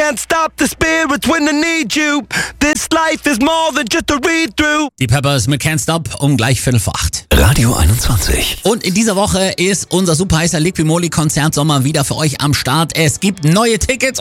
can't stop the spirits when they need you. This life is more than just a read-through. Die Peppers mit Can't Stop um gleich 7:45. Radio 21. Und in dieser Woche ist unser super heißer Liquimoli-Konzert Sommer wieder für euch am Start. Es gibt neue Tickets.